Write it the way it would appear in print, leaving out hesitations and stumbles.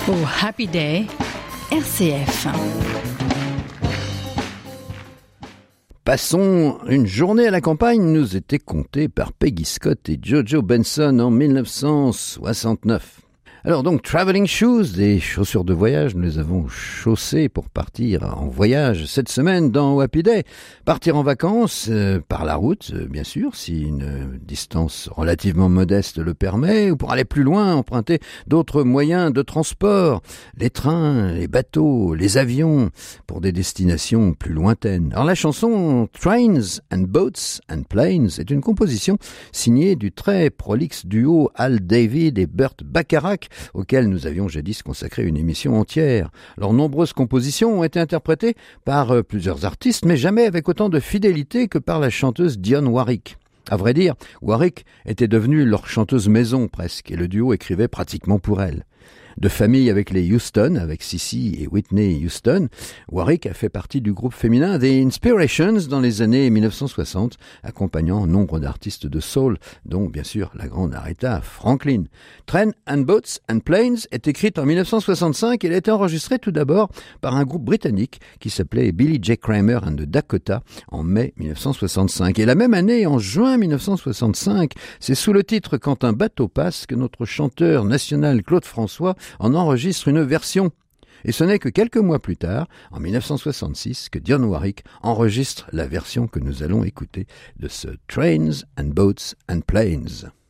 Oh, Happy Day, RCF. Passons une journée à la campagne nous était contée par Peggy Scott et Jojo Benson en 1969. Alors donc, traveling shoes, des chaussures de voyage, nous les avons chaussées pour partir en voyage cette semaine dans Happy Day. Partir en vacances, par la route, bien sûr, si une distance relativement modeste le permet, ou pour aller plus loin, emprunter d'autres moyens de transport, les trains, les bateaux, les avions, pour des destinations plus lointaines. Alors la chanson Trains and Boats and Planes est une composition signée du très prolixe duo Al David et Burt Bacharach, auquel nous avions jadis consacré une émission entière. Leurs nombreuses compositions ont été interprétées par plusieurs artistes, mais jamais avec autant de fidélité que par la chanteuse Dionne Warwick. À vrai dire, Warwick était devenue leur chanteuse maison presque, et le duo écrivait pratiquement pour elle. De famille avec les Houston, avec Cissy et Whitney Houston, Warwick a fait partie du groupe féminin The Inspirations dans les années 1960, accompagnant nombre d'artistes de soul, dont bien sûr la grande Aretha Franklin. Trains and Boats and Planes est écrite en 1965 et elle a été enregistrée tout d'abord par un groupe britannique qui s'appelait Billy J. Kramer and the Dakota en mai 1965. Et la même année, en juin 1965, c'est sous le titre « Quand un bateau passe » que notre chanteur national Claude François en enregistre une version. Et ce n'est que quelques mois plus tard, en 1966, que Dionne Warwick enregistre la version que nous allons écouter de ce Trains and Boats and Planes.